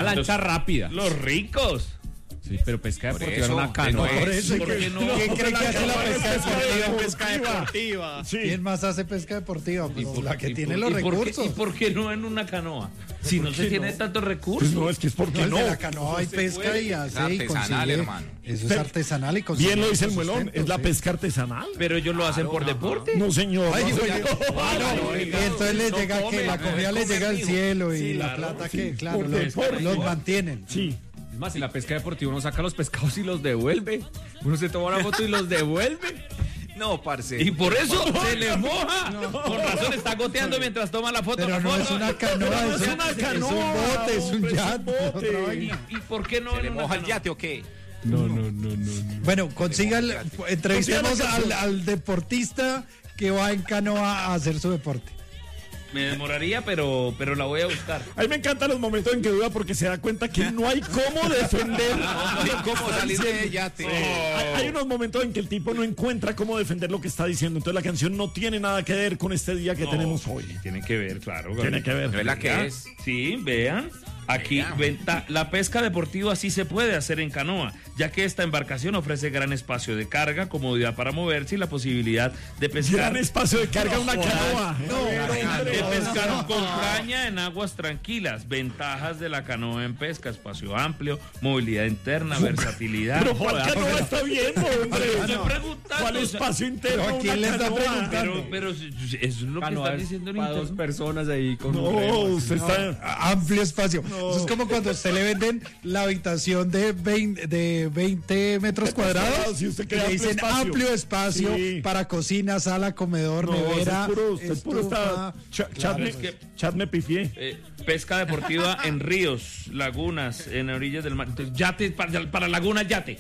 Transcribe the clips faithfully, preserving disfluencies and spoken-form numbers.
lancha rápida. Los ricos. Sí, pero pesca Por deportiva eso, era una canoa. por eso, ¿Por qué no? ¿Quién cree que hace la pesca deportiva? Pesca deportiva. Sí. ¿Quién más hace pesca deportiva? Pues por- la que y tiene por- los y por qué- recursos. ¿Y por qué no en una canoa? Si no se qué tiene no? tantos Pues recursos. no, es que es porque No, el no. de la canoa hay pesca y hace y artesanal, consigue. hermano. Eso es artesanal y consigue. Bien lo dice el su muelón, sustento, es la sí. pesca artesanal. Pero ellos lo hacen por deporte. No, señor. Ay, no, oye, señor. ah, no, y entonces les no llega que comen, la comida les comen llega al vivo. cielo y Sí, la claro, plata sí, que, claro, por los, deporte. los mantienen. Sí. Es más, en la pesca deportiva uno saca los pescados y los devuelve. Uno se toma una foto y los devuelve. No, parce. Y por eso se le moja. Por razón está goteando mientras toma la foto. Pero la no foto. es una canoa, no es, es un- una es canoa, un bote, es un hombre, es un yate. bote. otra ¿Y, vaina. y por qué no ¿Se en le una moja el canoa? yate o qué? No, no, no, no. no. Bueno, consiga el- entrevistemos Consiga la al, canción. al deportista que va en canoa a hacer su deporte. Me demoraría, pero, pero la voy a buscar. A mí me encantan los momentos en que duda porque se da cuenta que no hay cómo defender. No hay cómo salir de yate. Hay, hay unos momentos en que el tipo no encuentra cómo defender lo que está diciendo. Entonces la canción no tiene nada que ver con este día que No, tenemos hoy. Tiene que ver, claro. Tiene que ver. ¿No es la que Vean, es? Sí, vean. Aquí Vean. venta, la pesca deportiva sí se puede hacer en canoa, ya que esta embarcación ofrece gran espacio de carga, comodidad para moverse y la posibilidad de pescar. Gran espacio de carga una canoa. De pescar con caña en aguas tranquilas. Ventajas de la canoa en pesca: espacio amplio, movilidad interna, versatilidad. Pero ¿cuál Joda, canoa está viendo, hombre? Estoy preguntando. ¿Cuál o sea, espacio interno? ¿Pero a quién una le está canoa? preguntando? Pero, pero eso es lo que Canoa están es diciendo en para dos internet. personas ahí con un No, remo, así. usted está. Amplio espacio. Eso es como cuando a usted le venden la habitación de veinte, de veinte metros cuadrados cuadrados, y usted y quiere le amplio dicen espacio. amplio espacio Sí. para cocina, sala, comedor, No, nevera, usted es puro, usted es puro estufa. está. Cha- chat, me, es que- chat me pifié. Eh, pesca deportiva en ríos, lagunas, en orillas del mar. Entonces, yate, para, para lagunas, yate.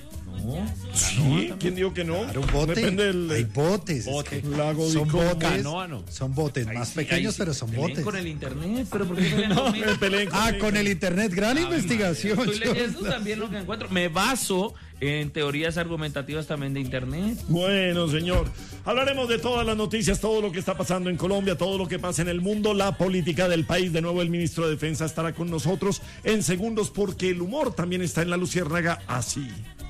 Sí, ¿quién dijo que no? Claro, un bote. Depende del. Hay botes. es bote. que Lago son Dicón. botes. Canoa, no. Son botes Ahí más sí, pequeños, ahí sí. pero son Peleen botes. con el internet, pero ¿por qué no peleen conmigo? Me peleé con Ah, el- con el internet, gran investigación. Estoy Yo- leyendo también lo que encuentro. Me baso en teorías argumentativas también de internet. Bueno, señor. Hablaremos de todas las noticias, todo lo que está pasando en Colombia, todo lo que pasa en el mundo, la política del país. De nuevo, el ministro de Defensa estará con nosotros en segundos porque el humor también está en la luciérnaga así.